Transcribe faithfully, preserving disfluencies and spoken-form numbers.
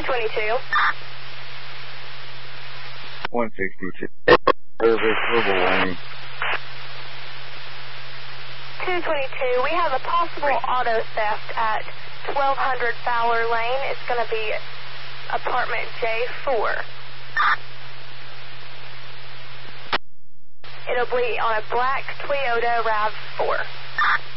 twenty-two. one sixty-two. Service, verbal warning. two twenty-two, we have a possible auto theft at twelve hundred Fowler Lane. It's going to be apartment J four. It'll be on a black Toyota RAV four.